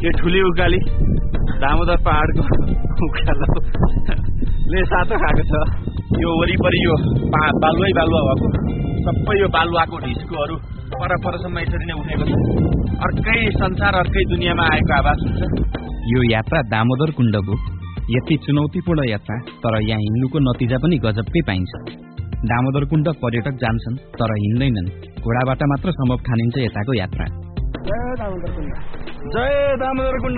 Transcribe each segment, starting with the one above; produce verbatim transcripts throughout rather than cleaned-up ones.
यो ठुली उकाली दामोदर पहाडको उकालोले सातो खाएको छ। यो वरिपरि यो बालुवै बालुवा भएको सबै यो बालुवाको ढिस्कोहरू परपरसम्म यसरी नै उठेको छ। अर्कै संसार अर्कै दुनियाँमा आएको आवाज हुन्छ। यो यात्रा दामोदर कुण्डको यति चुनौतीपूर्ण यात्रा, तर यहाँ हिँड्नुको नतिजा पनि गजबकै पाइन्छ। दामोदर कुण्ड पर्यटक जान्छन् तर हिँड्दैनन्, घोडाबाट मात्र सम्भव ठानिन्छ यताको यात्रा। जय दामोदर कुण्ड, जय दामोदर कुण्ड,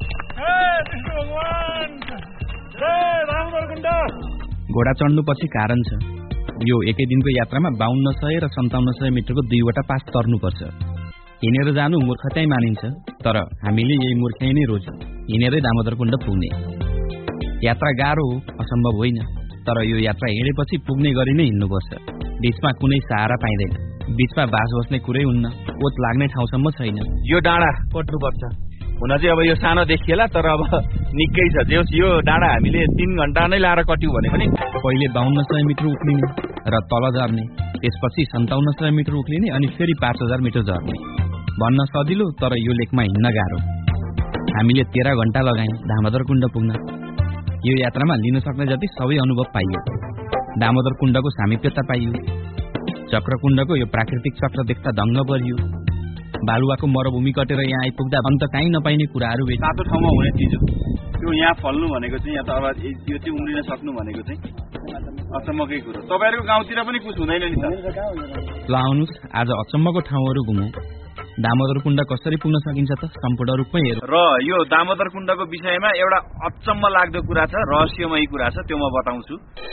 जय दामोदर कुण्ड। घोडा चढ्नु पछि कारण छ। यो एकै दिनको यात्रामा बाहन्न सय र सन्ताउन्न सय मिटरको दुईवटा पास तर्नुपर्छ। हिँडेर जानु मूर्खतै मानिन्छ, तर हामीले यही मूर्खै नै रोज्यौं, हिँडेरै दामोदर कुण्ड पुग्ने। यात्रा गाह्रो हो, असम्भव होइन, तर यो यात्रा हिँडेपछि पुग्ने गरी नै हिँड्नुपर्छ। बीचमा कुनै सहारा पाइँदैन, बीचमा बास बस्ने कुरै हुन्न, ओत लाग्ने ठाउँसम्म छैन। यो डाँडा कट्नुपर्छ। हुन चाहिँ अब यो सानो देखिएला, तर अब निकै छ। जे होस् यो डाँडा हामीले तीन घण्टा नै लाएर कट्यौं भने पनि पहिले बाहन्न सय मिटर उक्लिने र तल झर्ने, त्यसपछि सन्ताउन्न सय मिटर उक्लिने अनि फेरि पाँच हजार मिटर झर्ने। भन्न सजिलो, तर यो लेकमा हिँड्न गाह्रो। हामीले तेह्र घण्टा लगायौं दामोदर कुण्ड पुग्न। यो यात्रामा लिन सक्ने जति सबै अनुभव पाइयो। दामोदर कुण्डको सामिप्यता पाइयो, चक्रकुण्डको यो प्राकृतिक चक्र देख्दा दङ्ग परियो। बालुवाको मरुभूमि कटेर यहाँ आइपुग्दा अन्त काहीँ नपाइने कुराहरू भेट। तातो ठाउँमा हुने चिज हो यो। यहाँ फल्नु भनेको चाहिँ यहाँ त अब यो चाहिँ उम्रिन सक्नु भनेको चाहिँ अचम्मकै कुरो। तपाईँहरूको गाउँतिर पनि कुछ हुँदैन नि त? ल आउनुहोस्, आज अचम्मको ठाउँहरू घुमौँ। दामोदर कुण्ड कसरी पुग्न सकिन्छ त सम्पूर्ण रूपमै हेरौँ। र यो दामोदर कुण्डको विषयमा एउटा अचम्म लाग्दो कुरा छ, रहस्यमय कुरा छ, त्यो म बताउँछु।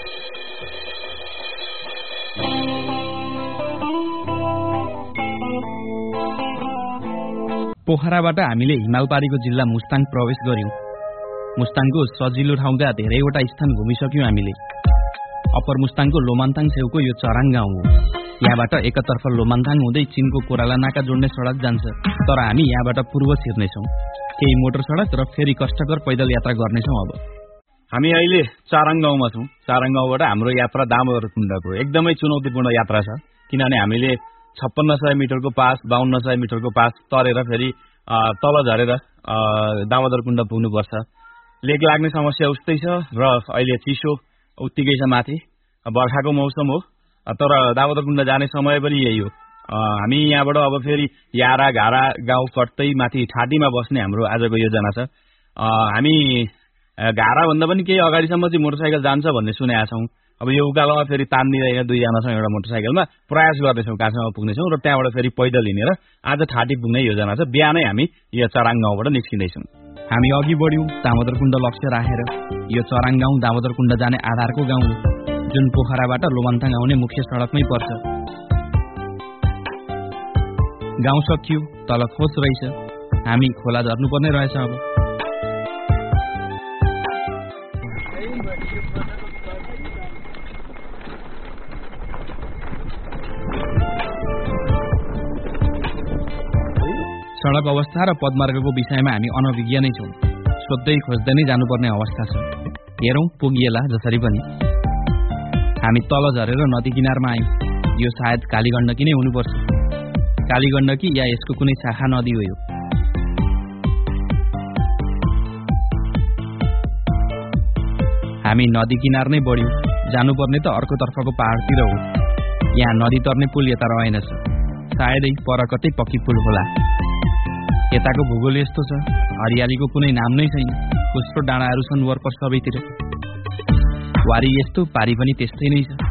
पोखराबाट हामीले हिमालपारीको जिल्ला मुस्ताङ प्रवेश गर्यौं। मुस्ताङको सजिलो ठाउँका धेरैवटा स्थान घुमिसक्यौं हामीले। अप्पर मुस्ताङको लोमान्ताङ छेउको यो चराङ गाउँ हो। यहाँबाट एकतर्फ लोमान्ताङ हुँदै चीनको कोराला नाका जोड्ने सडक जान्छ, तर हामी यहाँबाट पूर्व छिर्नेछौँ। केही मोटर सडक र फेरि कष्टकर पैदल यात्रा गर्नेछौँ। अब हामी अहिले चाराङ गाउँमा छौँ। चाराङ गाउँबाट हाम्रो यात्रा दामोदर कुण्डको एकदमै चुनौतीपूर्ण यात्रा छ, किनभने हामीले छप्पन्न सय मिटरको पास, बाहन्न सय मिटरको पास तरेर फेरि तल झरेर दामोदर कुण्ड पुग्नुपर्छ। लेक लाग्ने समस्या उस्तै छ र अहिले चिसो उत्तिकै छ माथि, बर्खाको मौसम हो, तर दामोदर कुण्ड जाने समय पनि यही हो। हामी यहाँबाट अब फेरि यारा घारा गाउँ कट्दै माथि ठाटीमा बस्ने हाम्रो आजको योजना छ। हामी घारा भन्दा पनि केही अगाडिसम्म चाहिँ मोटरसाइकल जान्छ भन्ने सुनेका छौँ। अब यो उकालोमा फेरि तान्दिँदैन, दुईजना छौँ एउटा मोटरसाइकलमा, प्रयास गर्दैछौँ कहाँसम्म पुग्नेछौँ र त्यहाँबाट फेरि पैदल हिँडेर आज ठाटी पुग्ने योजना छ। बिहानै हामी यो चराङ गाउँबाट निस्किँदैछौँ। हामी अघि बढ्यौं दामोदर कुण्ड लक्ष्य राखेर। यो चराङ गाउँ दामोदर कुण्ड जाने आधारको गाउँ हो, जुन पोखराबाट लोमान्ताङ आउने मुख्य सडकमै पर्छ। गाउँ सकियो, तल खोज रहेछ, हामी खोला झर्नुपर्ने रहेछ। अब सडक अवस्था र पदमार्गको विषयमा हामी अनभिज्ञ नै छौँ। सोध्दै खोज्दै नै जानुपर्ने अवस्था छ। हेरौँ पुगिएला जसरी पनि। हामी तल झरेर नदी किनारमा आयौँ। यो सायद कालीगण्डकी नै हुनुपर्छ। कालीगण्डकी या यसको कुनै शाखा नदी हो यो। हामी नदी किनार नै बढ्यौँ। जानुपर्ने त अर्कोतर्फको पहाडतिर हो। यहाँ नदी तर्ने पुल यता रहेनछ, सायदै पर कतै पक्की पुल होला। यताको भूगोल यस्तो छ, हरियालीको कुनै नाम नै छैन। खुस्रो डाँडाहरू छन् वरपर सबैतिर। वारी यस्तो, पारी पनि त्यस्तै नै छ।